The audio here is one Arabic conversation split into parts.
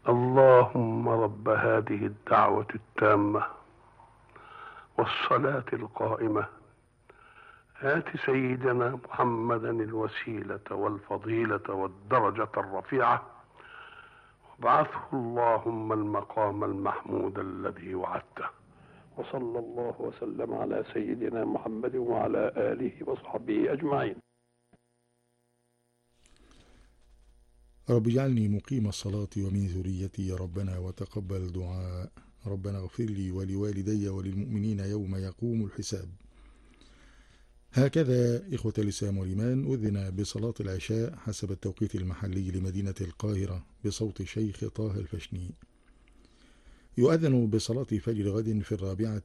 اللهم رب هذه الدعوة التامة والصلاة القائمة آت سيدنا محمدا الوسيلة والفضيلة والدرجة الرفيعة وابعثه اللهم المقام المحمود الذي وعدته. وصلى الله وسلم على سيدنا محمد وعلى آله وصحبه أجمعين. رب اجعلني مقيم الصلاة ومن ذريتي يا ربنا وتقبل دعاء. ربنا اغفر لي ولوالدي وللمؤمنين يوم يقوم الحساب. هكذا إخوة الإسلام والإيمان أذن بصلاة العشاء حسب التوقيت المحلي لمدينة القاهرة بصوت شيخ طه الفشني. يؤذن بصلاة فجر غد في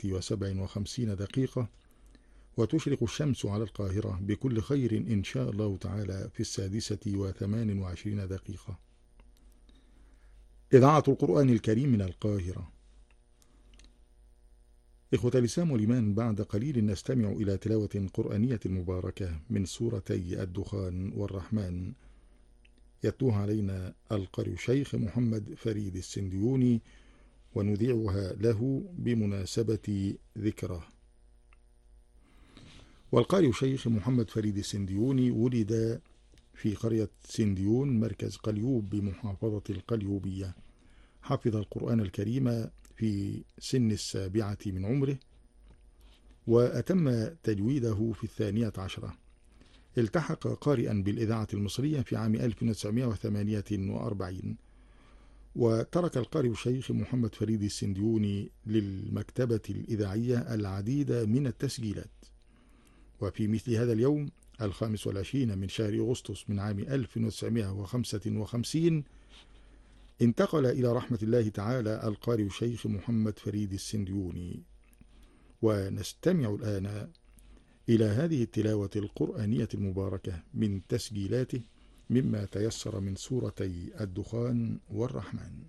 4:57 وتشرق الشمس على القاهرة بكل خير إن شاء الله تعالى في 6:28. إذاعة القرآن الكريم من القاهرة. إخوة الإسلام والإيمان، بعد قليل نستمع إلى تلاوة قرآنية مباركة من سورتي الدخان والرحمن، يتلوها علينا القارئ الشيخ محمد فريد السنديوني، ونذيعها له بمناسبة ذكره. والقارئ الشيخ محمد فريد السنديوني ولد في قرية سنديون مركز قليوب بمحافظة القليوبية. حفظ القرآن الكريم في سن 7 من عمره، وأتم تجويده في 12. التحق قارئا بالإذاعة المصرية في عام 1948، وترك القارئ الشيخ محمد فريد السنديوني للمكتبة الإذاعية العديد من التسجيلات. وفي مثل هذا اليوم 25 من شهر أغسطس من عام 1955 انتقل إلى رحمة الله تعالى القارئ الشيخ محمد فريد السنديوني. ونستمع الآن إلى هذه التلاوة القرآنية المباركة من تسجيلاته مما تيسر من سورتي الدخان والرحمن.